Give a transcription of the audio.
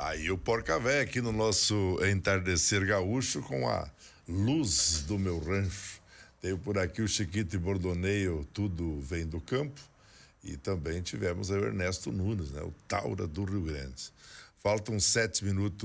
Aí o Porca Véia aqui no nosso entardecer gaúcho com a luz do meu rancho. Tenho por aqui o Chiquito e Bordoneio, tudo vem do campo. E também tivemos o Ernesto Nunes, né? O Taura do Rio Grande. Faltam 7 minutos